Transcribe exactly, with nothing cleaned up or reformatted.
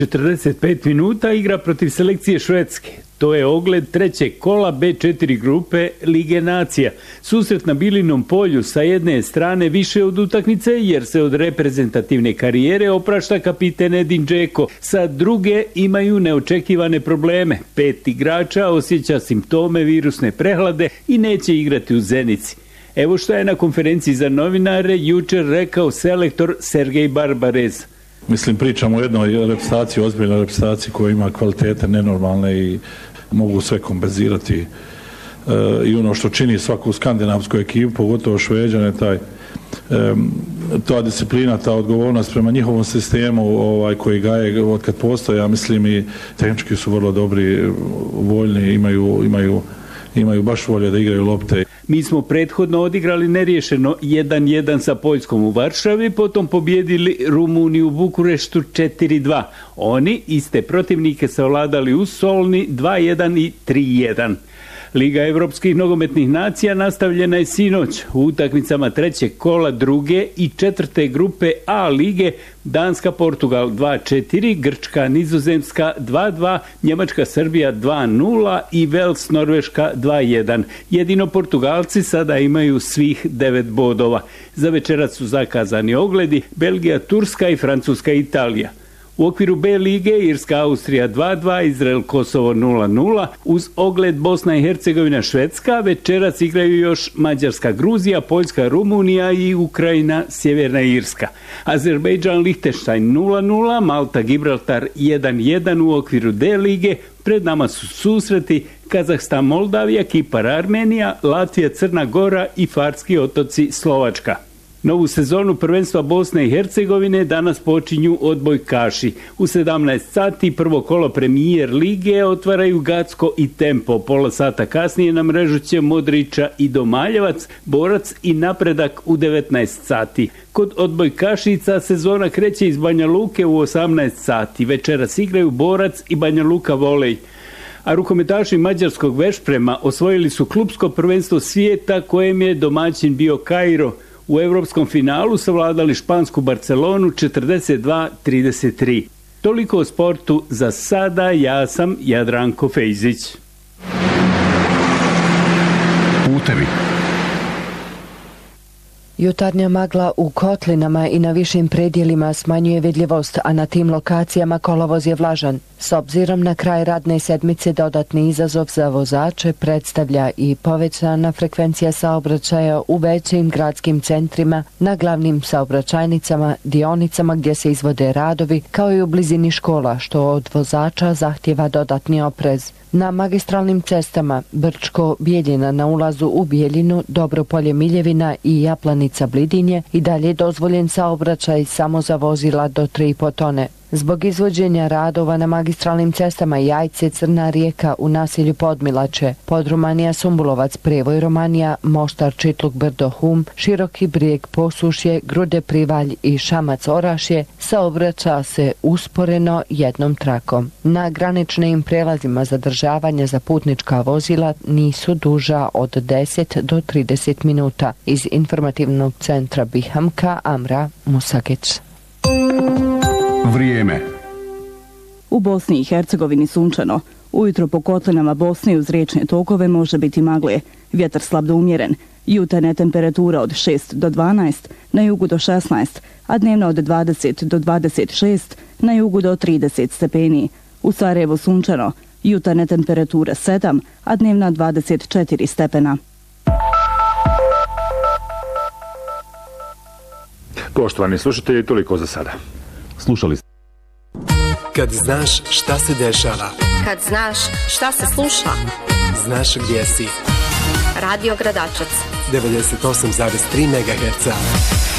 četrdeset pet minuta igra protiv selekcije Švedske. To je ogled trećeg kola be četiri grupe Lige nacija. Susret na Bilinom polju sa jedne strane više od utakmice jer se od reprezentativne karijere oprašta kapiten Edin Džeko. Sa druge imaju neočekivane probleme. Pet igrača osjeća simptome virusne prehlade i neće igrati u Zenici. Evo što je na konferenciji za novinare jučer rekao selektor Sergej Barbarez. Mislim, pričamo o jednoj reprezentaciji, ozbiljnoj reprezentaciji koja ima kvalitete nenormalne i mogu sve kompenzirati. E, I ono što čini svaku skandinavsku ekipu, pogotovo Šveđane, taj, e, ta disciplina, ta odgovornost prema njihovom sistemu ovaj, koji gaje od kad postoje, ja mislim i tehnički su vrlo dobri, voljni, imaju, imaju, imaju baš volje da igraju lopte. Mi smo prethodno odigrali neriješeno jedan jedan sa Poljskom u Varšavi, potom pobjedili Rumuniju u Bukureštu četiri dva. Oni iste protivnike savladali u Solni dva jedan i tri jedan. Liga evropskih nogometnih nacija nastavljena je sinoć. U utakmicama trećeg kola druge i četvrte grupe A lige Danska-Portugal dva četiri, Grčka-Nizozemska dva dva, Njemačka-Srbija dva nula i Vels-Norveška dva jedan. Jedino Portugalci sada imaju svih devet bodova. Za večeras su zakazani ogledi Belgija-Turska i Francuska-Italija. U okviru B lige Irska-Austrija dva dva, Izrael-Kosovo nula nula, uz ogled Bosna i Hercegovina Švedska, večeras igraju još Mađarska-Gruzija, Poljska-Rumunija i Ukrajina-Sjeverna Irska. Azerbejdžan-Lihtenštajn nula nula, Malta-Gibraltar jedan jedan u okviru D lige, pred nama su susreti Kazahstan-Moldavija, Kipar-Armenija, Latvija-Crna Gora i Farski otoci Slovačka. Novu sezonu prvenstva Bosne i Hercegovine danas počinju odbojkaši. U sedamnaest sati prvo kolo premijer lige otvaraju Gacko i Tempo. Pola sata kasnije na mrežu će Modrića i Domaljevac, Borac i Napredak u devetnaest sati. Kod odbojkašica sezona kreće iz Banja Luke u osamnaest sati. Večeras igraju Borac i Banja Luka volej. A rukometaši mađarskog Vešprema osvojili su klupsko prvenstvo svijeta kojem je domaćin bio Kairo. U evropskom finalu savladali špansku Barcelonu četrdeset dva trideset tri. Toliko o sportu za sada, ja sam Jadranko Fejzić. Putevi. Jutarnja magla u kotlinama i na višim predjelima smanjuje vidljivost, a na tim lokacijama kolovoz je vlažan. S obzirom na kraj radne sedmice dodatni izazov za vozače predstavlja i povećana frekvencija saobraćaja u većim gradskim centrima, na glavnim saobraćajnicama, dionicama gdje se izvode radovi, kao i u blizini škola, što od vozača zahtjeva dodatni oprez. Na magistralnim cestama Brčko, Bijeljina na ulazu u Bijeljinu, Dobropolje, Miljevina i Japlanica, Blidinje i dalje dozvoljen saobraćaj samo za vozila do tri i po tone. Zbog izvođenja radova na magistralnim cestama Jajce, Crna Rijeka u naselju Podmilače, Podrumanija, Sumbulovac, Prevoj, Romanija, Moštar, Čitluk, Brdo, Hum, Široki Brijeg, Posušje, Grude, Privalj i Šamac, Orašje saobraća se usporeno jednom trakom. Na graničnim prelazima zadržavanja za putnička vozila nisu duža od deset do trideset minuta. Iz informativnog centra Bihamka, Amra Musagić. Vrijeme. U Bosni i Hercegovini sunčano. Ujutro po kotlinama Bosne uz riječne tokove može biti magle. Vjetar slab do umjeren. Jutarnja temperatura od šest do dvanaest, na jugu do šesnaest, a dnevno od dvadeset do dvadeset šest, na jugu do trideset stepeni. U Sarajevu sunčano. Jutarnja temperatura sedam, a dnevna dvadeset četiri stepena. Poštovani slušatelji, toliko za sada. Slušali ste. Kad znaš šta se dešava. Kad znaš šta se sluša. Znaš gdje si. Radio Gradačac. devedeset osam zarez tri megaherca.